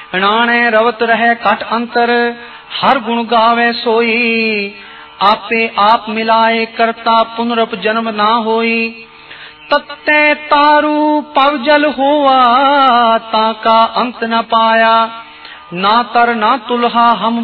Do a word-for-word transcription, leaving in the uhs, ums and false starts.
नाणे रवत रहे कट अंतर, हर गुण गावे सोई। आपे आप मिलाए करता पुनरप जन्म ना होई। तत्ते तारू पवजल हुआ, ताका अंत न पाया। ना तर ना तुलहा हम